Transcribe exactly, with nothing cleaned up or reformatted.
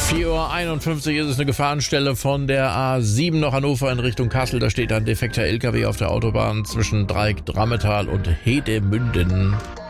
vier Uhr einundfünfzig ist es eine Gefahrenstelle von der A sieben nach Hannover in Richtung Kassel. Da steht ein defekter L K W auf der Autobahn zwischen Dreieck Drammetal und Hedemünden.